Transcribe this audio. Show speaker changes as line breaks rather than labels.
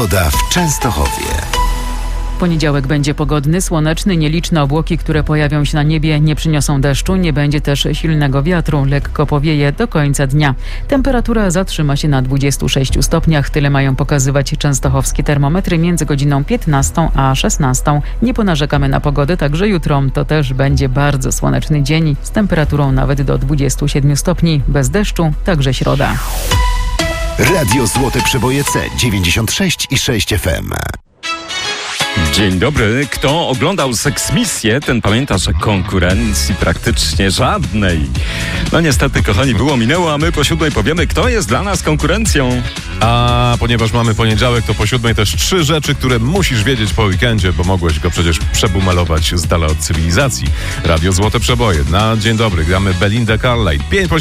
Pogoda w Częstochowie.
Poniedziałek będzie pogodny, słoneczny, nieliczne obłoki, które pojawią się na niebie, nie przyniosą deszczu, nie będzie też silnego wiatru, lekko powieje do końca dnia. Temperatura zatrzyma się na 26 stopniach, tyle mają pokazywać częstochowskie termometry między godziną 15 a 16. Nie ponarzekamy na pogodę, także jutro to też będzie bardzo słoneczny dzień z temperaturą nawet do 27 stopni, bez deszczu, także środa.
Radio Złote Przeboje C 96,6 FM.
Dzień dobry. Kto oglądał Seksmisję, ten pamięta, że konkurencji praktycznie żadnej. No niestety, kochani, minęło, a my po 7 powiemy, kto jest dla nas konkurencją.
A ponieważ mamy poniedziałek, to po 7 też 3 rzeczy, które musisz wiedzieć po weekendzie, bo mogłeś go przecież przebumalować z dala od cywilizacji. Radio Złote Przeboje. Na dzień dobry gramy Belinda Carlisle.